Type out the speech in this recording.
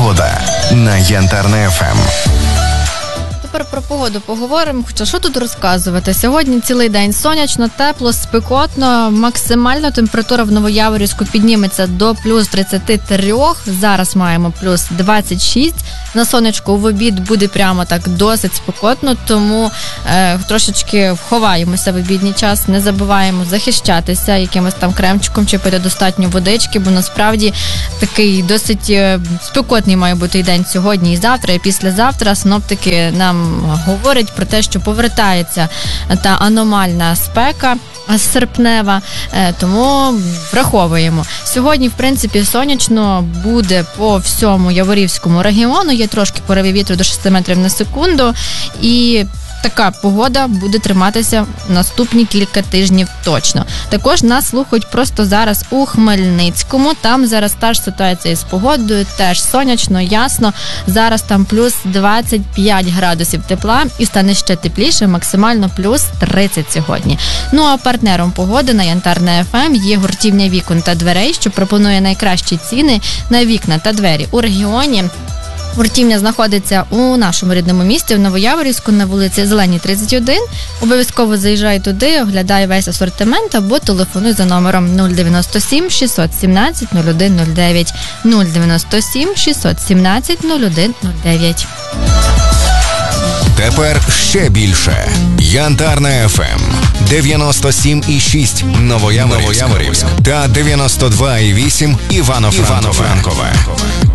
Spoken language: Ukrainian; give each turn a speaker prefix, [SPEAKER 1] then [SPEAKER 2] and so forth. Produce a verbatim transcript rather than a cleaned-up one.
[SPEAKER 1] Погода на Янтарне еф ем.
[SPEAKER 2] Тепер про погоду поговоримо. Хоча що тут розказувати? Сьогодні цілий день сонячно, тепло, спекотно. Максимально температура в Новояворівську підніметься до плюс тридцять три. Зараз маємо плюс двадцять шість. На сонечку в обід буде прямо так досить спекотно, тому е, трошечки ховаємося в обідній час. Не забуваємо захищатися якимось там кремчиком чи пити достатньо водички, бо насправді такий досить е, спекотний має бути день сьогодні і завтра, і післязавтра. Синоптики нам говорять про те, що повертається та аномальна спека серпнева, тому враховуємо. Сьогодні, в принципі, сонячно буде по всьому Яворівському регіону, є трошки пориви вітру до шести метрів на секунду, і така погода буде триматися наступні кілька тижнів точно. Також нас слухають просто зараз у Хмельницькому. Там зараз та ж ситуація з погодою, теж сонячно, ясно. Зараз там плюс двадцять п'ять градусів тепла і стане ще тепліше, максимально плюс тридцять сьогодні. Ну а партнером погоди на Янтарне еф ем є гуртівня вікон та дверей, що пропонує найкращі ціни на вікна та двері у регіоні. Гуртівня знаходиться у нашому рідному місті, в Новояворівську, на вулиці Зеленій, тридцять один. Обов'язково заїжджай туди, оглядай весь асортимент або телефонуй за номером нуль дев'яносто сім шістсот сімнадцять нуль один нуль дев'ять нуль дев'яносто сім шістсот сімнадцять нуль один нуль дев'ять.
[SPEAKER 1] Тепер ще більше. Янтарне еф ем дев'яносто сім і шість Новояворівськ та дев'яносто два і вісім Івано-Франкове.